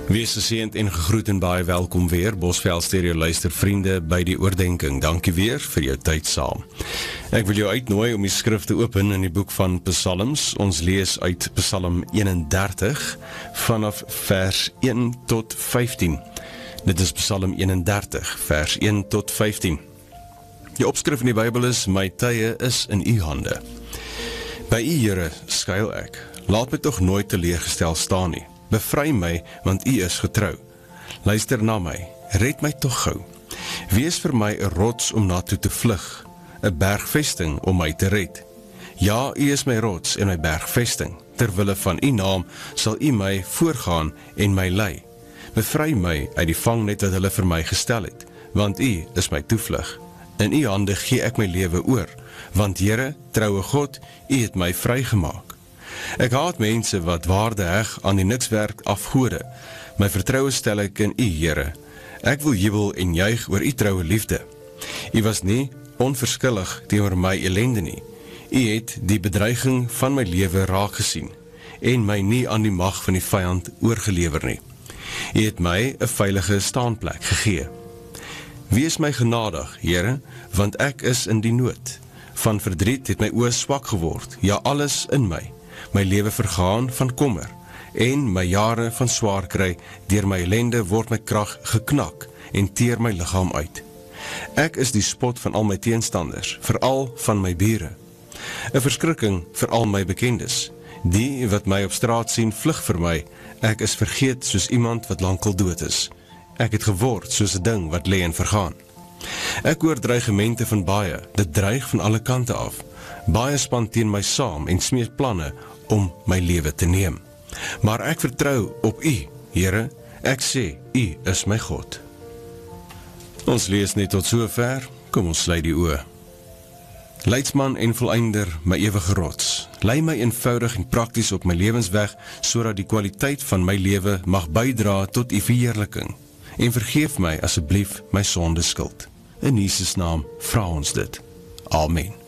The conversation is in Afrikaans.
Wees geseënd en gegroet en baie welkom weer, Bosveld Stereo luister vriende by die oordenking. Dankie weer vir jou tyd saam. Ek wil jou uitnooi om die skrif te open in die boek van Psalms. Ons lees uit Psalm 31 vanaf vers 1 tot 15. Dit is Psalm 31 vers 1 tot 15. Die opskrif in die Bybel is: my tye is in u hande. By u, Here, skuil ek. Laat my tog nooit teleurgestel staan nie. Bevry my, want u is getrou. Luister na my, red my tog gou. Wees vir my 'n rots om na toe te vlug, 'n bergvesting om my te red. Ja, u is my rots en my bergvesting. Terwille van u naam sal u my voorgaan en my lei. Bevry my uit die vangnet wat hulle vir my gestel het, want u is my toevlug. In u hande gee ek my lewe oor, want Here, troue God, u het my vrygemaak. Ek haat mense wat waarde heg aan die nikswerk afgode. My vertroue stel ek in u, Here. Ek wil jubel en juig oor u troue liefde. U was nie onverskillig teenoor my ellende nie. U het die bedreiging van my lewe raak gesien en my nie aan die mag van die vyand oorgelewer nie. U het my 'n veilige staanplek gegee. Wees my genadig, Here, want ek is in die nood. Van verdriet het my oë swak geword, ja, alles in my. My lewe vergaan van kommer, en my jare van swaar kry, deur my ellende word my krag geknak, en teer my liggaam uit. Ek is die spot van al my teenstanders, veral van my bure. 'n Verskrikking vir al my bekendes. Die wat my op straat sien, vlug vir my. Ek is vergeet soos iemand wat lankal dood is. Ek het geword soos 'n ding wat lê en vergaan. Ek hoor dreigemente van baie, dit dreig van alle kante af. Baie span teen my saam en smeed planne om my lewe te neem. Maar ek vertrou op u, Here, ek sê, u is my God. Ons lees net tot sover, kom ons sluit die oë. Leidsman en volleinder, my ewige rots, lei my eenvoudig en prakties op my lewensweg, sodat die kwaliteit van my lewe mag bydra tot u verheerliking. En vergeef my asseblief my sonde skuld. In Jesus naam vra ons dit. Amen.